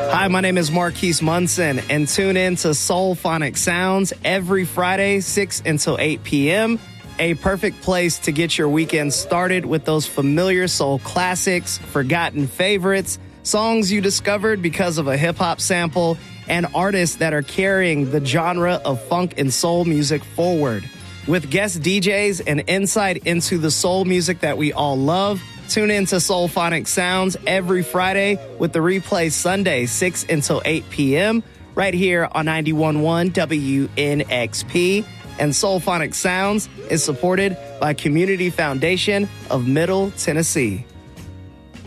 Hi, my name is Marquise Munson, and tune in to Soulphonic Sounds every Friday, 6 until 8 p.m., a perfect place to get your weekend started with those familiar soul classics, forgotten favorites, songs you discovered because of a hip-hop sample, and artists that are carrying the genre of funk and soul music forward. With guest DJs and insight into the soul music that we all love, tune in to Soulphonic Sounds every Friday with the replay Sunday, 6 until 8 p.m. right here on 91.1 WNXP. And Soulphonic Sounds is supported by Community Foundation of Middle Tennessee.